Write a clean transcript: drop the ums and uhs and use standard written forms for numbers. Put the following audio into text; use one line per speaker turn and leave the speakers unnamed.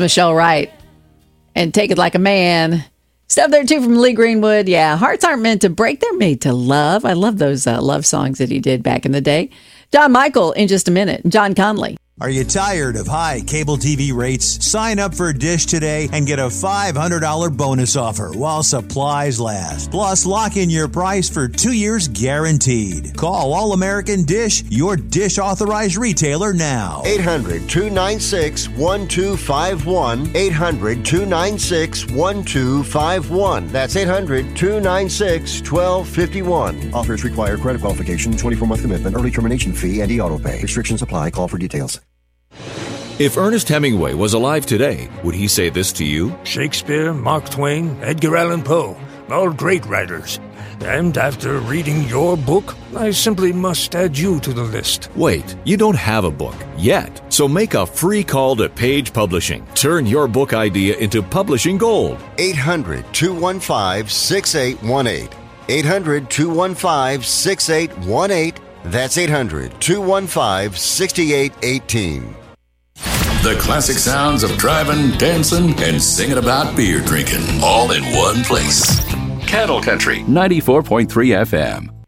Michelle Wright. And Take It Like a Man. Stuff there, too, from Lee Greenwood. Yeah, hearts aren't meant to break. They're made to love. I love those love songs that he did back in the day. John Michael in just a minute. John Conley.
Are you tired of high cable TV rates? Sign up for Dish today and get a $500 bonus offer while supplies last. Plus, lock in your price for 2 years guaranteed. Call All American Dish, your Dish authorized retailer now.
800-296-1251. 800-296-1251. That's 800-296-1251.
Offers require credit qualification, 24-month commitment, early termination fee, and e-auto pay. Restrictions apply. Call for details.
If Ernest Hemingway was alive today, would he say this to you?
Shakespeare, Mark Twain, Edgar Allan Poe, all great writers. And after reading your book, I simply must add you to the list.
Wait, you don't have a book yet. So make a free call to Page Publishing. Turn your book idea into publishing gold.
800-215-6818. 800-215-6818. That's 800-215-6818.
The classic sounds of driving, dancing, and singing about beer drinking, all in one place. Cattle Country 94.3 FM.